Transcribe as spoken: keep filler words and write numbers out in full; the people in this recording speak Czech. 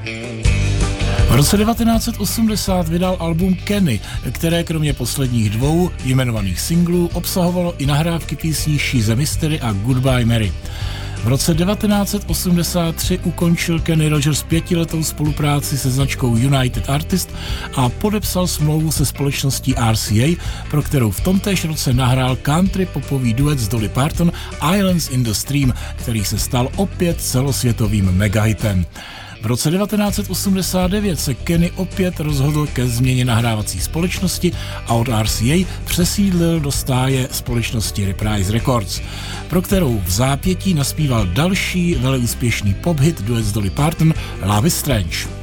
V roce devatenáct set osmdesát vydal album Kenny, které kromě posledních dvou jmenovaných singlů obsahovalo i nahrávky písní She's a Mystery a Goodbye Mary. V roce devatenáct set osmdesát tři ukončil Kenny Rogers pětiletou spolupráci se značkou United Artists a podepsal smlouvu se společností R C A, pro kterou v tomtéž roce nahrál country popový duet s Dolly Parton Islands in the Stream, který se stal opět celosvětovým megahitem. V roce devatenáct set osmdesát devět se Kenny opět rozhodl ke změně nahrávací společnosti a od R C A přesídlil do stáje společnosti Reprise Records, pro kterou v zápětí naspíval další veleúspěšný pop hit duet s Dolly Parton Love is Strange.